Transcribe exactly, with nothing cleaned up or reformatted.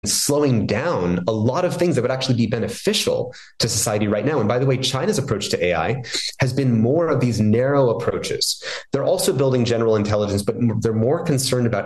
slowing down a lot of things that would actually be beneficial to society right now. And by the way, China's approach to A I has been more of these narrow approaches. They're also building general intelligence, but they're more concerned about